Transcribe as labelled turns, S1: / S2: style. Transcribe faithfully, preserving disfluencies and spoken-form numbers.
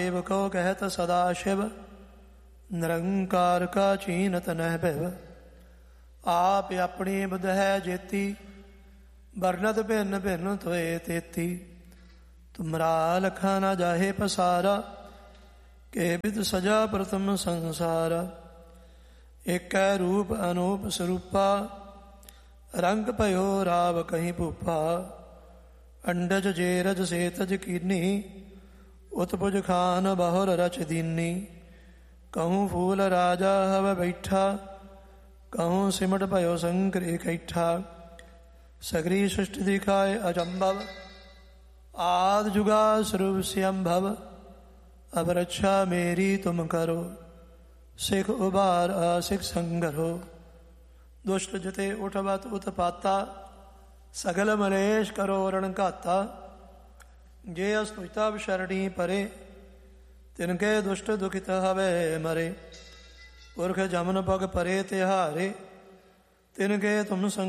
S1: देव को कहत सदाशिव निरंकार का चीनत नह भव। आप अपनी बुध है जेती बरनत भिन्न भिन्न तोए तेती। तुमरा लखा न जाहे पसारा के विद सजा प्रथम संसार। एक रूप अनूप स्वरूपा रंग भयो राव कहीं भूपा। अंडज जेरज सेतज कीनी उत्पुज खान बहुर रच दीनी। कहूँ फूल राजा हव बैठा कहूँ सिमट भयो शंकर इकट्ठा। सगरी सृष्टि दिखाए अचंभव आद जुगा स्वरूप श्यंभव। अब रक्षा मेरी तुम करो सिख उबार असिख संगरो। दुष्ट जते उठवत उत्पाता सगल मलेश करो रण घाता। जे अस्तुता शरणी परे तिनके दुष्ट दुखित हवे मरे। पुरख जमन पग परे तिहारे तिनके तुम संग